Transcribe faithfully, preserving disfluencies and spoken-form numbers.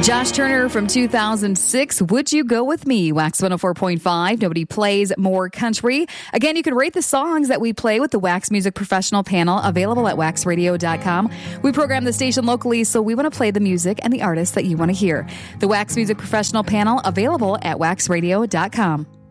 Josh Turner from two thousand six, Would You Go With Me? Wax one oh four point five. Nobody plays more country. Again, you can rate the songs that we play with the Wax Music Professional Panel, available at wax radio dot com. We program the station locally, so we want to play the music and the artists that you want to hear. The Wax Music Professional Panel, available at wax radio dot com.